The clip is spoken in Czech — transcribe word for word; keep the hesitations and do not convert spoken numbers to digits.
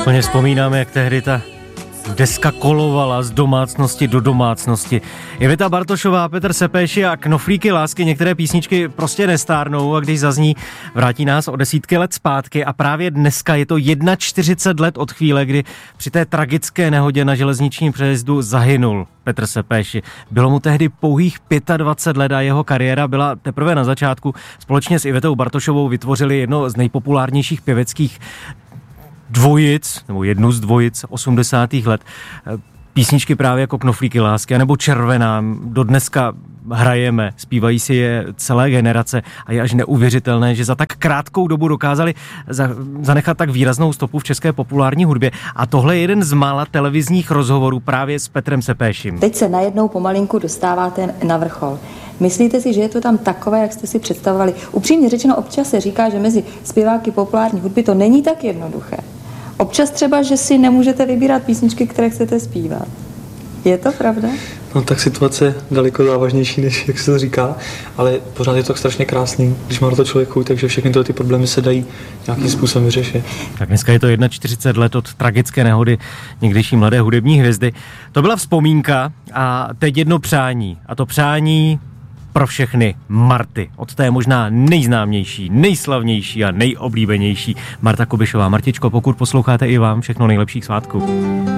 Plně vzpomínám, jak tehdy ta deska kolovala z domácnosti do domácnosti. Iveta Bartošová, Petr Sepéši a Knoflíky lásky, některé písničky prostě nestárnou a když zazní, vrátí nás o desítky let zpátky a právě dneska je to čtyřicet jedna let od chvíle, kdy při té tragické nehodě na železničním přejezdu zahynul Petr Sepéši. Bylo mu tehdy pouhých dvacet pět let a jeho kariéra byla teprve na začátku. Společně s Ivetou Bartošovou vytvořili jedno z nejpopulárnějších pěveckých dvojic, nebo jednu z dvojic osmdesátých let. Písničky právě jako Knoflíky lásky, nebo Červená, do dneska hrajeme, zpívají si je celé generace a je až neuvěřitelné, že za tak krátkou dobu dokázali za, zanechat tak výraznou stopu v české populární hudbě. A tohle je jeden z mála televizních rozhovorů právě s Petrem Sepéšim. Teď se najednou pomalinku dostáváte na vrchol. Myslíte si, že je to tam takové, jak jste si představovali? Upřímně řečeno, občas se říká, že mezi zpěváky populární hudby to není tak jednoduché. Občas třeba, že si nemůžete vybírat písničky, které chcete zpívat. Je to pravda? No tak situace je daleko závažnější, než jak se to říká, ale pořád je to tak strašně krásný, když má na to člověk chuť, takže všechny tyhle ty problémy se dají nějakým způsobem vyřešit. Tak dneska je to čtyřicet jedna let od tragické nehody někdejší mladé hudební hvězdy. To byla vzpomínka a teď jedno přání. A to přání pro všechny Marty. Od té možná nejznámější, nejslavnější a nejoblíbenější Marta Kubišová. Martičko, pokud posloucháte i vám, všechno nejlepších svátků.